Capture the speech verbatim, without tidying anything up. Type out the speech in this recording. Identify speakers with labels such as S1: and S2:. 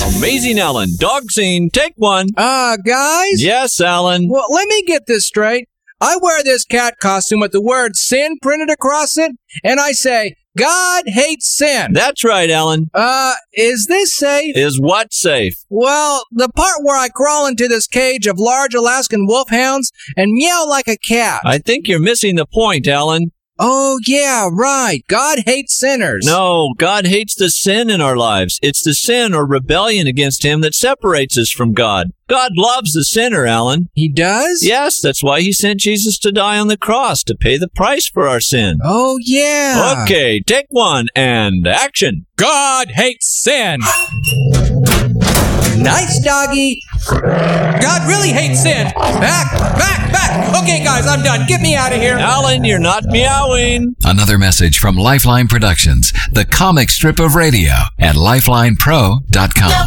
S1: Amazing Alan, dog scene, take one.
S2: Uh, guys?
S1: Yes, Alan.
S2: Well, let me get this straight. I wear this cat costume with the word sin printed across it, and I say, God hates sin.
S1: That's right, Alan.
S2: Uh, is this safe?
S1: Is what safe?
S2: Well, the part where I crawl into this cage of large Alaskan wolfhounds and meow like a cat.
S1: I think you're missing the point, Alan.
S2: Oh, yeah, right. God hates sinners.
S1: No, God hates the sin in our lives. It's the sin or rebellion against Him that separates us from God. God loves the sinner, Alan.
S2: He does?
S1: Yes, that's why He sent Jesus to die on the cross, to pay the price for our sin.
S2: Oh, yeah.
S1: Okay, take one and action.
S2: God hates sin. Nice, doggy. God really hates sin. Back, back, back. Okay, guys, I'm done. Get me out of here.
S1: Alan, you're not meowing.
S3: Another message from Lifeline Productions, the comic strip of radio at lifeline pro dot com.